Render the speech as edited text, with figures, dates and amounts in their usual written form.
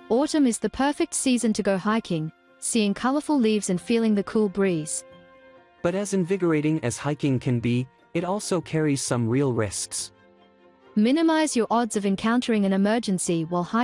Autumn is the perfect season to go hiking, seeing colorful leaves and feeling the cool breeze. But as invigorating as hiking can be, it also carries some real risks. Minimize your odds of encountering an emergency while hiking.